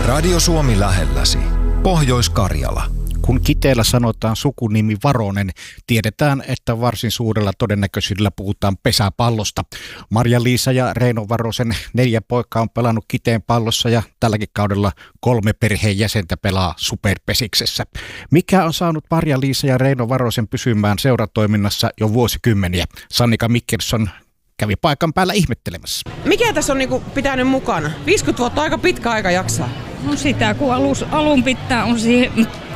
Radio Suomi lähelläsi. Pohjois-Karjala. Kun Kiteellä sanotaan sukunimi Varonen, tiedetään, että varsin suurella todennäköisyydellä puhutaan pesäpallosta. Marja-Liisa ja Reino Varosen 4 poikaa on pelannut Kiteen pallossa ja tälläkin kaudella 3 perheenjäsentä pelaa Superpesiksessä. Mikä on saanut Marja-Liisa ja Reino Varosen pysymään seuratoiminnassa jo vuosikymmeniä? Sannika Mikkelson kävi paikan päällä ihmettelemässä. Mikä tässä on pitänyt mukana? 50 vuotta aika pitkä aika jaksaa. No sitä, kun alun pitää on siihen